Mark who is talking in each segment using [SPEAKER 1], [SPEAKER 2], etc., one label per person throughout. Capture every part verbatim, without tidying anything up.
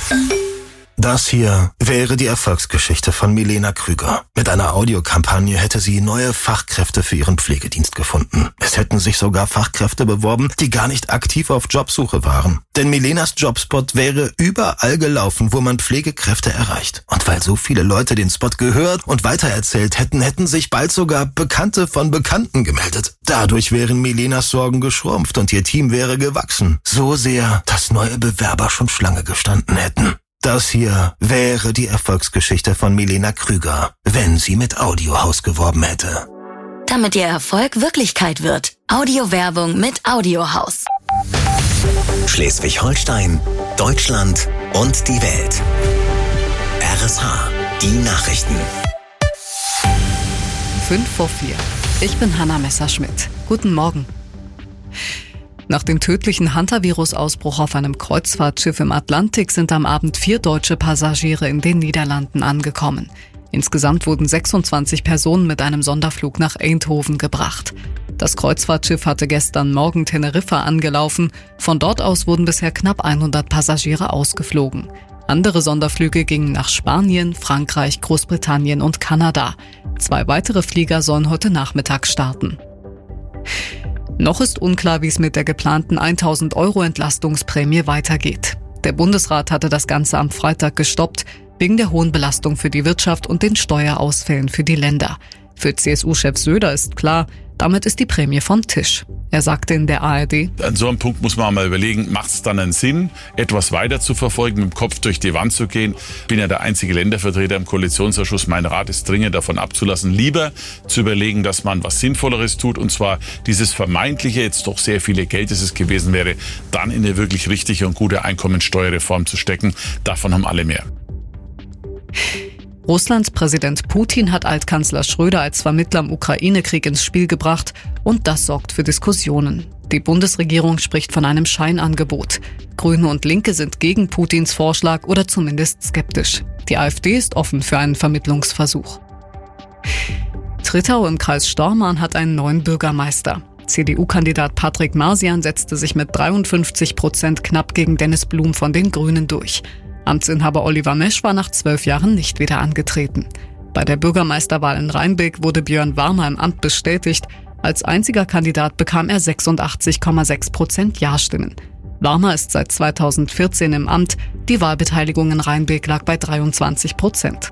[SPEAKER 1] Das hier wäre die Erfolgsgeschichte von Milena Krüger. Mit einer Audiokampagne hätte sie neue Fachkräfte für ihren Pflegedienst gefunden. Es hätten sich sogar Fachkräfte beworben, die gar nicht aktiv auf Jobsuche waren. Denn Milenas Jobspot wäre überall gelaufen, wo man Pflegekräfte erreicht. Und weil so viele Leute den Spot gehört und weitererzählt hätten, hätten sich bald sogar Bekannte von Bekannten gemeldet. Dadurch wären Milenas Sorgen geschrumpft und ihr Team wäre gewachsen. So sehr, dass neue Bewerber schon Schlange gestanden hätten. Das hier wäre die Erfolgsgeschichte von Milena Krüger, wenn sie mit Audiohaus geworben hätte.
[SPEAKER 2] Damit ihr Erfolg Wirklichkeit wird. Audiowerbung mit Audiohaus.
[SPEAKER 3] Schleswig-Holstein, Deutschland und die Welt. R S H, die Nachrichten.
[SPEAKER 4] Fünf vor vier. Ich bin Hanna Messerschmidt. Guten Morgen. Nach dem tödlichen Hantavirus-Ausbruch auf einem Kreuzfahrtschiff im Atlantik sind am Abend vier deutsche Passagiere in den Niederlanden angekommen. Insgesamt wurden sechsundzwanzig Personen mit einem Sonderflug nach Eindhoven gebracht. Das Kreuzfahrtschiff hatte gestern Morgen Teneriffa angelaufen. Von dort aus wurden bisher knapp hundert Passagiere ausgeflogen. Andere Sonderflüge gingen nach Spanien, Frankreich, Großbritannien und Kanada. Zwei weitere Flieger sollen heute Nachmittag starten. Noch ist unklar, wie es mit der geplanten tausend Euro Entlastungsprämie weitergeht. Der Bundesrat hatte das Ganze am Freitag gestoppt, wegen der hohen Belastung für die Wirtschaft und den Steuerausfällen für die Länder. Für C S U-Chef Söder ist klar, damit ist die Prämie vom Tisch. Er sagte in der A R D:
[SPEAKER 5] An so einem Punkt muss man mal überlegen, macht es dann einen Sinn, etwas weiter zu verfolgen, mit dem Kopf durch die Wand zu gehen? Ich bin ja der einzige Ländervertreter im Koalitionsausschuss. Mein Rat ist dringend davon abzulassen, lieber zu überlegen, dass man was Sinnvolleres tut, und zwar dieses vermeintliche, jetzt doch sehr viele Geld, das es gewesen wäre, dann in eine wirklich richtige und gute Einkommensteuerreform zu stecken. Davon haben alle mehr.
[SPEAKER 4] Russlands Präsident Putin hat Altkanzler Schröder als Vermittler im Ukraine-Krieg ins Spiel gebracht, und das sorgt für Diskussionen. Die Bundesregierung spricht von einem Scheinangebot. Grüne und Linke sind gegen Putins Vorschlag oder zumindest skeptisch. Die AfD ist offen für einen Vermittlungsversuch. Trittau im Kreis Stormarn hat einen neuen Bürgermeister. C D U-Kandidat Patrick Marsian setzte sich mit dreiundfünfzig Prozent knapp gegen Dennis Blum von den Grünen durch. Amtsinhaber Oliver Mesch war nach zwölf Jahren nicht wieder angetreten. Bei der Bürgermeisterwahl in Rheinbeck wurde Björn Warmer im Amt bestätigt. Als einziger Kandidat bekam er sechsundachtzig Komma sechs Prozent Ja-Stimmen. Warmer ist seit zweitausendvierzehn im Amt. Die Wahlbeteiligung in Rheinbeck lag bei dreiundzwanzig Prozent.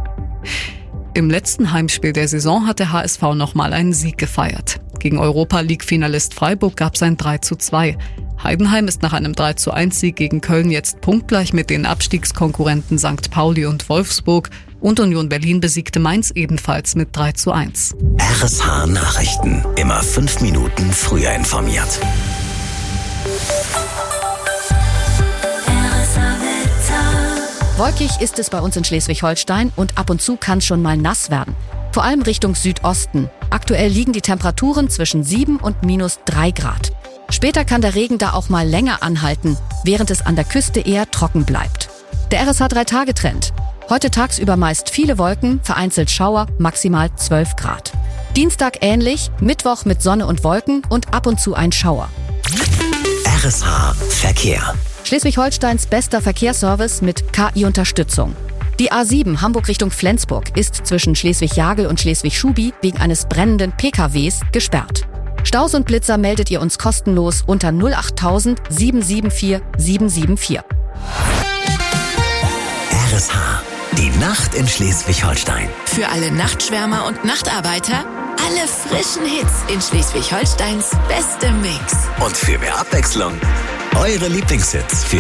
[SPEAKER 4] Im letzten Heimspiel der Saison hat der H S V nochmal einen Sieg gefeiert. Gegen Europa-League-Finalist Freiburg gab es ein drei zu zwei. Heidenheim ist nach einem drei zu eins Sieg gegen Köln jetzt punktgleich mit den Abstiegskonkurrenten Sankt Pauli und Wolfsburg, und Union Berlin besiegte Mainz ebenfalls mit drei zu eins.
[SPEAKER 3] R S H Nachrichten, immer fünf Minuten früher informiert.
[SPEAKER 6] Wolkig ist es bei uns in Schleswig-Holstein und ab und zu kann es schon mal nass werden. Vor allem Richtung Südosten. Aktuell liegen die Temperaturen zwischen sieben und minus drei Grad. Später kann der Regen da auch mal länger anhalten, während es an der Küste eher trocken bleibt. Der R S H drei Tage Trend. Heute tagsüber meist viele Wolken, vereinzelt Schauer, maximal zwölf Grad. Dienstag ähnlich, Mittwoch mit Sonne und Wolken und ab und zu ein Schauer.
[SPEAKER 3] R S H Verkehr.
[SPEAKER 6] Schleswig-Holsteins bester Verkehrsservice mit K I-Unterstützung. Die A sieben Hamburg Richtung Flensburg ist zwischen Schleswig-Jagel und Schleswig-Schubi wegen eines brennenden P K Ws gesperrt. Staus und Blitzer meldet ihr uns kostenlos unter null acht tausend sieben sieben vier sieben sieben vier.
[SPEAKER 3] R S H, die Nacht in Schleswig-Holstein.
[SPEAKER 2] Für alle Nachtschwärmer und Nachtarbeiter alle frischen Hits in Schleswig-Holsteins bestem Mix.
[SPEAKER 3] Und für mehr Abwechslung, eure Lieblingshits für